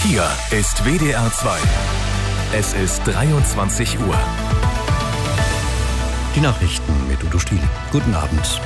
Hier ist WDR 2. Es ist 23 Uhr. Die Nachrichten mit Udo Stiel. Guten Abend.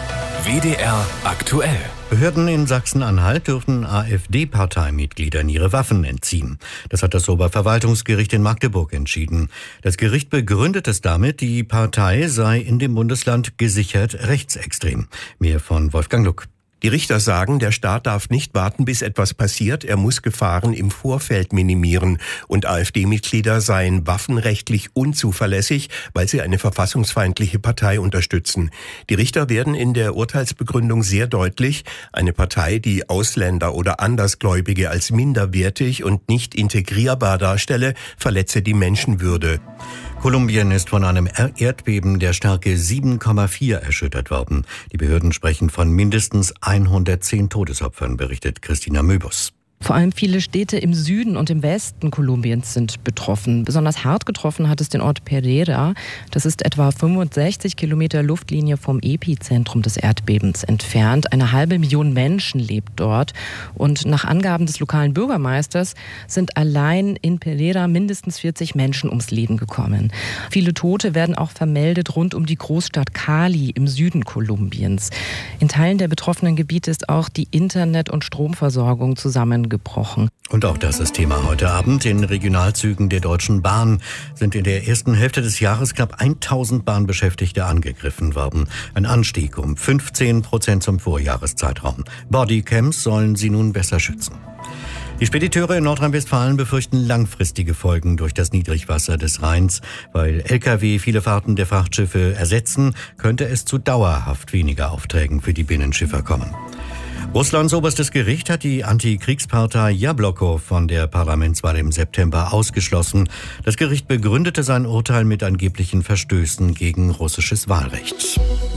WDR aktuell. Behörden in Sachsen-Anhalt dürfen AfD-Parteimitgliedern ihre Waffen entziehen. Das hat das Oberverwaltungsgericht in Magdeburg entschieden. Das Gericht begründet es damit, die Partei sei in dem Bundesland gesichert rechtsextrem. Mehr von Wolfgang Luck. Die Richter sagen, der Staat darf nicht warten, bis etwas passiert. Er muss Gefahren im Vorfeld minimieren. Und AfD-Mitglieder seien waffenrechtlich unzuverlässig, weil sie eine verfassungsfeindliche Partei unterstützen. Die Richter werden in der Urteilsbegründung sehr deutlich: Eine Partei, die Ausländer oder Andersgläubige als minderwertig und nicht integrierbar darstelle, verletze die Menschenwürde. Kolumbien ist von einem Erdbeben der Stärke 7,4 erschüttert worden. Die Behörden sprechen von mindestens 110 Todesopfern, berichtet Christina Möbus. Vor allem viele Städte im Süden und im Westen Kolumbiens sind betroffen. Besonders hart getroffen hat es den Ort Pereira. Das ist etwa 65 Kilometer Luftlinie vom Epizentrum des Erdbebens entfernt. 500.000 Menschen lebt dort. Und nach Angaben des lokalen Bürgermeisters sind allein in Pereira mindestens 40 Menschen ums Leben gekommen. Viele Tote werden auch vermeldet rund um die Großstadt Cali im Süden Kolumbiens. In Teilen der betroffenen Gebiete ist auch die Internet- und Stromversorgung zusammengebrochen. Und auch das ist Thema heute Abend. In Regionalzügen der Deutschen Bahn sind in der ersten Hälfte des Jahres knapp 1000 Bahnbeschäftigte angegriffen worden. Ein Anstieg um 15% zum Vorjahreszeitraum. Bodycams sollen sie nun besser schützen. Die Spediteure in Nordrhein-Westfalen befürchten langfristige Folgen durch das Niedrigwasser des Rheins. Weil Lkw viele Fahrten der Frachtschiffe ersetzen, könnte es zu dauerhaft weniger Aufträgen für die Binnenschiffer kommen. Russlands oberstes Gericht hat die Antikriegspartei Jabloko von der Parlamentswahl im September ausgeschlossen. Das Gericht begründete sein Urteil mit angeblichen Verstößen gegen russisches Wahlrecht.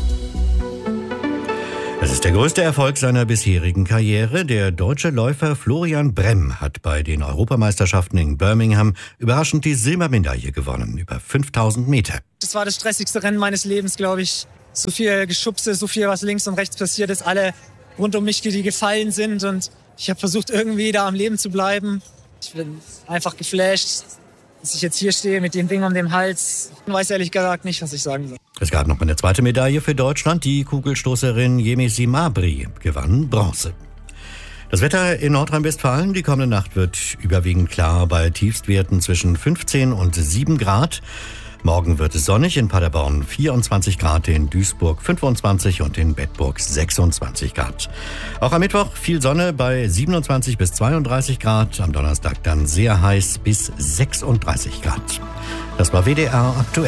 Es ist der größte Erfolg seiner bisherigen Karriere. Der deutsche Läufer Florian Bremm hat bei den Europameisterschaften in Birmingham überraschend die Silbermedaille gewonnen, über 5000 Meter. Das war das stressigste Rennen meines Lebens, glaube ich. So viel Geschubse, so viel, was links und rechts passiert ist, alle rund um mich, die gefallen sind, und ich habe versucht, irgendwie da am Leben zu bleiben. Ich bin einfach geflasht, dass ich jetzt hier stehe mit dem Ding um den Hals. Ich weiß ehrlich gesagt nicht, was ich sagen soll. Es gab noch eine zweite Medaille für Deutschland. Die Kugelstoßerin Yemisi Mabry gewann Bronze. Das Wetter in Nordrhein-Westfalen: Die kommende Nacht wird überwiegend klar bei Tiefstwerten zwischen 15 und 7 Grad. Morgen wird es sonnig, in Paderborn 24 Grad, in Duisburg 25 und in Bedburg 26 Grad. Auch am Mittwoch viel Sonne bei 27 bis 32 Grad, am Donnerstag dann sehr heiß bis 36 Grad. Das war WDR aktuell.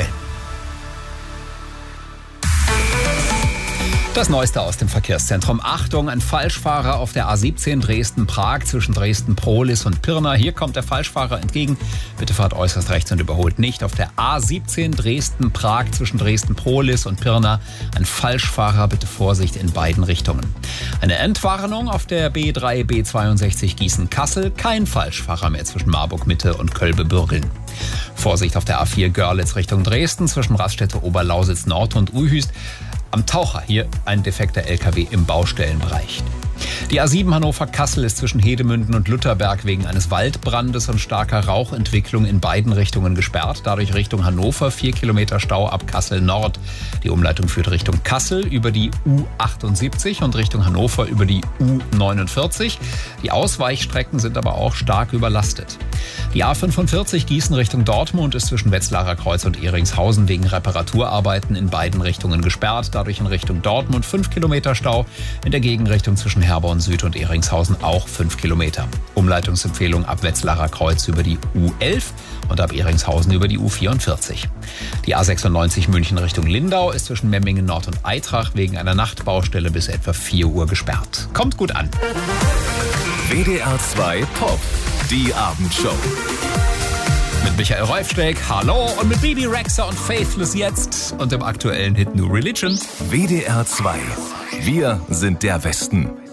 Das Neueste aus dem Verkehrszentrum. Achtung, ein Falschfahrer auf der A17 Dresden-Prag zwischen Dresden-Prohlis und Pirna. Hier kommt der Falschfahrer entgegen. Bitte fahrt äußerst rechts und überholt nicht. Auf der A17 Dresden-Prag zwischen Dresden-Prohlis und Pirna ein Falschfahrer. Bitte Vorsicht in beiden Richtungen. Eine Entwarnung auf der B3, B62 Gießen-Kassel. Kein Falschfahrer mehr zwischen Marburg-Mitte und Kölbe-Bürgeln. Vorsicht auf der A4 Görlitz Richtung Dresden zwischen Raststätte Oberlausitz Nord und Uhyst. Am Taucher hier ein defekter LKW im Baustellenbereich. Die A7 Hannover-Kassel ist zwischen Hedemünden und Lutherberg wegen eines Waldbrandes und starker Rauchentwicklung in beiden Richtungen gesperrt. Dadurch Richtung Hannover 4 Kilometer Stau ab Kassel Nord. Die Umleitung führt Richtung Kassel über die U78 und Richtung Hannover über die U49. Die Ausweichstrecken sind aber auch stark überlastet. Die A45 Gießen Richtung Dortmund ist zwischen Wetzlarer Kreuz und Ehringshausen wegen Reparaturarbeiten in beiden Richtungen gesperrt. Dadurch in Richtung Dortmund 5 Kilometer Stau. In der Gegenrichtung zwischen Herborn Süd und Ehringshausen auch 5 Kilometer. Umleitungsempfehlung ab Wetzlarer Kreuz über die U11 und ab Ehringshausen über die U44. Die A96 München Richtung Lindau ist zwischen Memmingen Nord und Eitrach wegen einer Nachtbaustelle bis etwa 4 Uhr gesperrt. Kommt gut an. WDR 2 Pop, die Abendshow. Mit Michael Reufsteig, hallo, und mit Bibi Rexha und Faithless jetzt und dem aktuellen Hit New Religion. WDR 2, wir sind der Westen.